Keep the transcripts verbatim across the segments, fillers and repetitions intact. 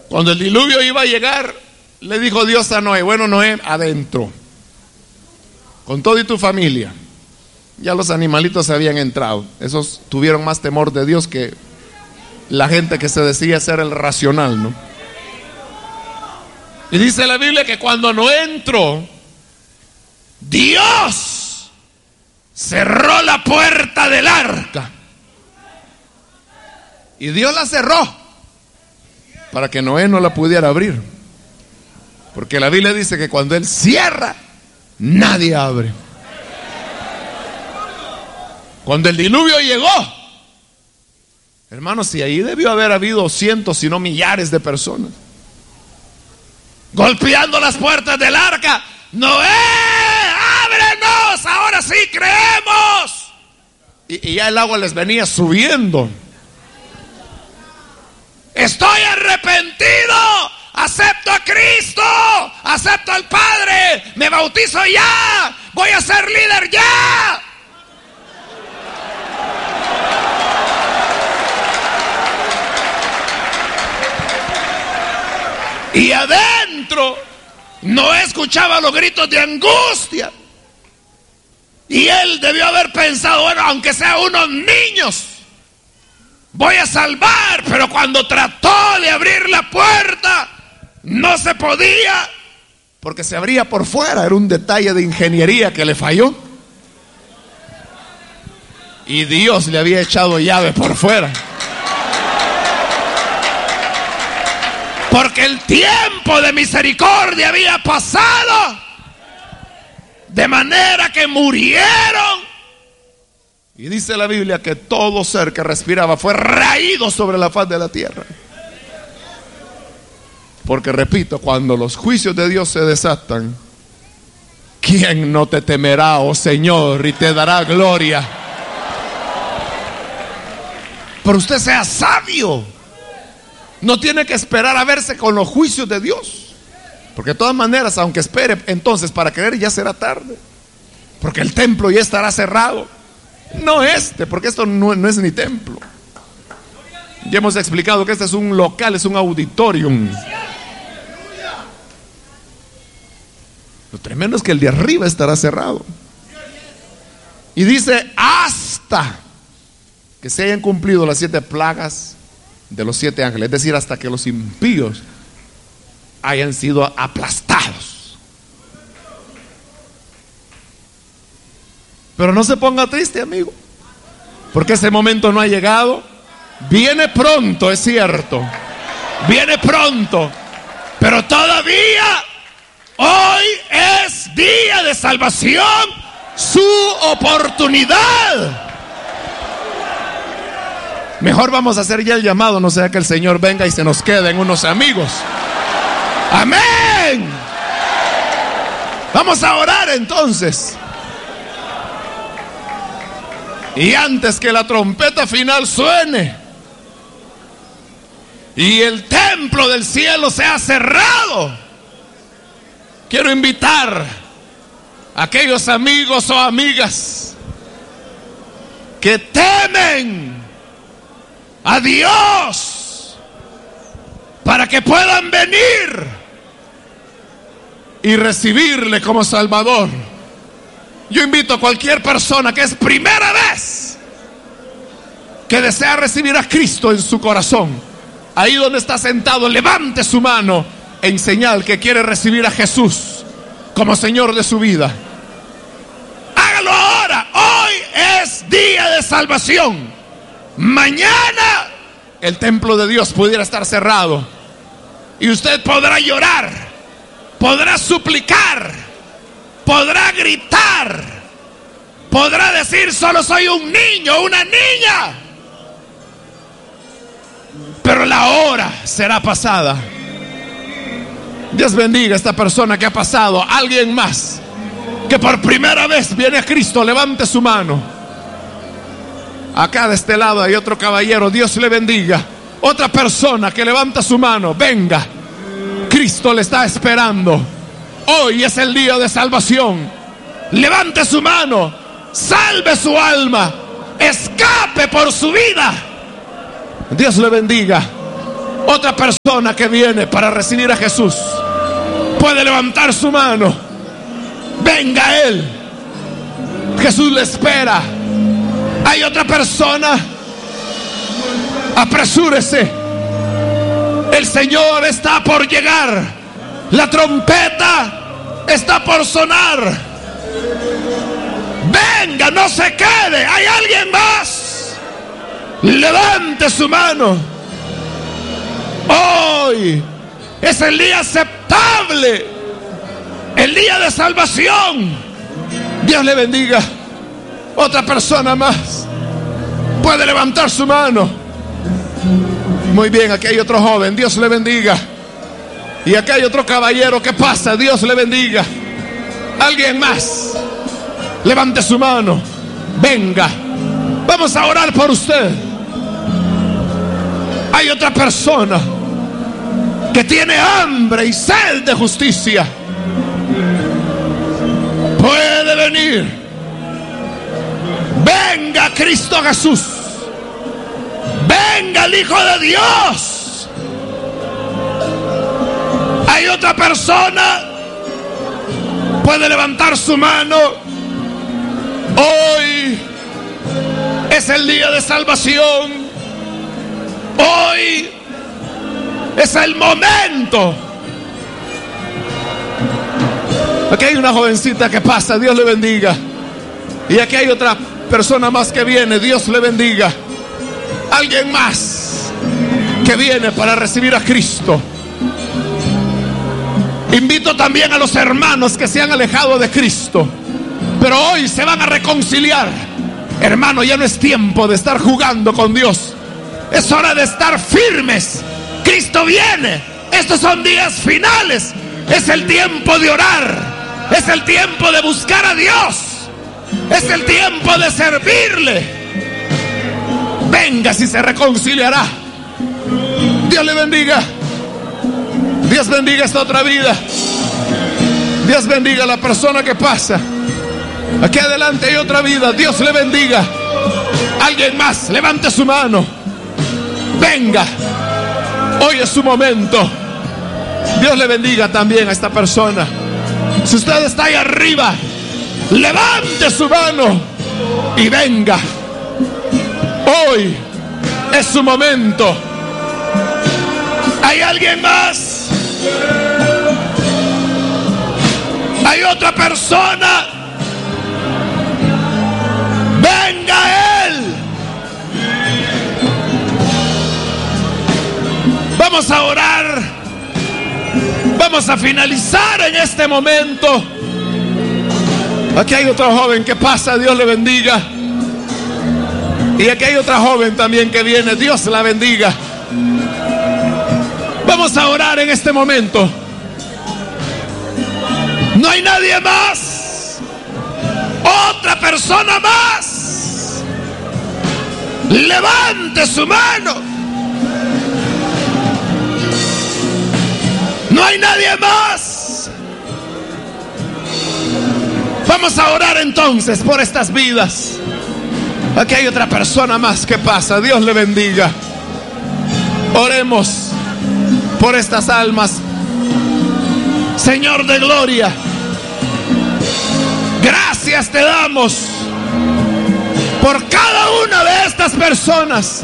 Cuando el diluvio iba a llegar, le dijo Dios a Noé: bueno, Noé, adentro, con todo y tu familia. Ya los animalitos habían entrado. Esos tuvieron más temor de Dios que la gente que se decía ser el racional, ¿no? Y dice la Biblia que cuando Noé entró, Dios cerró la puerta del arca. Y Dios la cerró para que Noé no la pudiera abrir. Porque la Biblia dice que cuando Él cierra, nadie abre. Cuando el diluvio llegó, hermanos, si ahí debió haber habido cientos, si no millares de personas, golpeando las puertas del arca: Noé, ábrenos, ahora sí creemos. Y, y ya el agua les venía subiendo. Estoy arrepentido, acepto a Cristo, acepto al Padre, me bautizo ya, voy a ser líder ya. Y adentro no escuchaba los gritos de angustia. Y él debió haber pensado: bueno, aunque sea unos niños, voy a salvar. Pero cuando trató de abrir la puerta, no se podía, porque se abría por fuera. Era un detalle de ingeniería que le falló. Y Dios le había echado llave por fuera. Porque el tiempo de misericordia había pasado, de manera que murieron. Y dice la Biblia que todo ser que respiraba fue raído sobre la faz de la tierra. Porque repito, cuando los juicios de Dios se desatan, ¿quién no te temerá, oh Señor, y te dará gloria? Pero usted sea sabio. No tiene que esperar a verse con los juicios de Dios. Porque de todas maneras, aunque espere entonces para creer, ya será tarde. Porque el templo ya estará cerrado. No este, porque esto no, no es ni templo. Ya hemos explicado que este es un local, es un auditorium. Lo tremendo es que el de arriba estará cerrado. Y dice: hasta que se hayan cumplido las siete plagas de los siete ángeles, es decir, hasta que los impíos hayan sido aplastados. Pero no se ponga triste, amigo, porque ese momento no ha llegado. Viene pronto, es cierto, viene pronto, pero todavía hoy es día de salvación, su oportunidad. Mejor vamos a hacer ya el llamado, no sea que el Señor venga y se nos queden unos amigos. Amén. Vamos a orar entonces. Y antes que la trompeta final suene y el templo del cielo sea cerrado, quiero invitar a aquellos amigos o amigas que temen a Dios para que puedan venir y recibirle como Salvador. Yo invito a cualquier persona que es primera vez que desea recibir a Cristo en su corazón, ahí donde está sentado, levante su mano en señal que quiere recibir a Jesús como Señor de su vida. Hágalo ahora. Hoy es día de salvación. Mañana el templo de Dios pudiera estar cerrado y usted podrá llorar, podrá suplicar, podrá gritar, podrá decir: solo soy un niño, una niña. Pero la hora será pasada. Dios bendiga a esta persona que ha pasado. Alguien más que por primera vez viene a Cristo, levante su mano. Acá de este lado hay otro caballero, Dios le bendiga. Otra persona que levanta su mano, venga. Cristo le está esperando. Hoy es el día de salvación. Levante su mano, salve su alma, escape por su vida. Dios le bendiga. Otra persona que viene para recibir a Jesús puede levantar su mano. Venga a Él. Jesús le espera. Hay otra persona. Apresúrese. El Señor está por llegar. La trompeta está por sonar. Venga, no se quede. ¿Hay alguien más? Levante su mano. Hoy es el día aceptable, el día de salvación. Dios le bendiga. Otra persona más puede levantar su mano. Muy bien, aquí hay otro joven. Dios le bendiga. Y aquí hay otro caballero. ¿Qué pasa? Dios le bendiga. Alguien más, levante su mano. Venga, vamos a orar por usted. Hay otra persona que tiene hambre y sed de justicia. Puede venir. Venga Cristo Jesús. Venga el Hijo de Dios. Hay otra persona. Puede levantar su mano. Hoy es el día de salvación. Hoy es el momento. Aquí hay una jovencita que pasa. Dios le bendiga. Y aquí hay otra persona más que viene. Dios le bendiga. Alguien más que viene para recibir a Cristo. Invito también a los hermanos que se han alejado de Cristo, pero hoy se van a reconciliar. Hermano, ya no es tiempo de estar jugando con Dios. Es hora de estar firmes. Cristo viene. Estos son días finales. Es el tiempo de orar. Es el tiempo de buscar a Dios. Es el tiempo de servirle. Venga, si se reconciliará. Dios le bendiga. Dios bendiga esta otra vida. Dios bendiga a la persona que pasa. Aquí adelante hay otra vida. Dios le bendiga. Alguien más, levante su mano. Venga. Hoy es su momento. Dios le bendiga también a esta persona. Si usted está ahí arriba, levante su mano y venga. Hoy es su momento. ¿Hay alguien más? ¿Hay otra persona? Venga Él. Vamos a orar. Vamos a finalizar en este momento. Aquí hay otro joven que pasa. Dios le bendiga. Y aquí hay otra joven también que viene. Dios la bendiga. Vamos a orar en este momento. No hay nadie más. Otra persona más. Levante su mano. No hay nadie más. Vamos a orar entonces por estas vidas. Aquí hay otra persona más que pasa. Dios le bendiga. Oremos por estas almas. Señor de gloria, gracias te damos por cada una de estas personas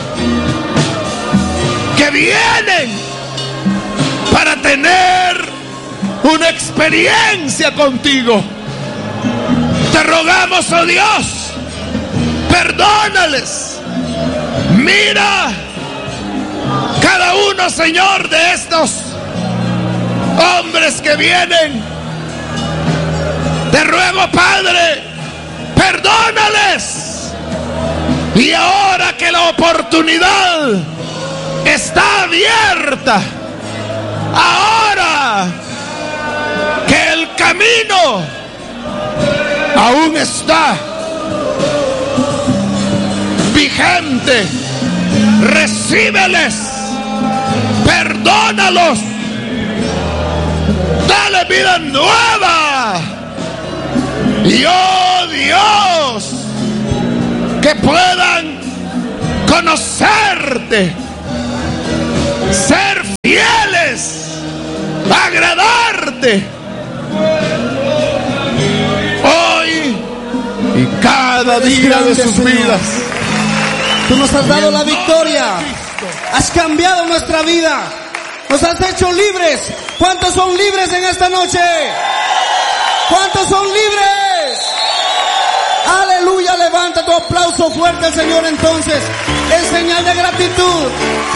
que vienen para tener una experiencia contigo. Te rogamos, oh Dios, perdónales. Mira cada uno, Señor, de estos hombres que vienen. Te ruego, Padre, perdónales. Y ahora que la oportunidad está abierta, ahora que el camino aún está vigente, recíbeles, perdónalos, dale vida nueva. Y oh Dios, que puedan conocerte, ser fieles, agradarte hoy y cada día de sus vidas. Tú nos has dado la victoria, has cambiado nuestra vida, nos has hecho libres. ¿Cuántos son libres en esta noche? ¿Cuántos son libres? Aleluya, levanta tu aplauso fuerte al Señor entonces, en señal de gratitud.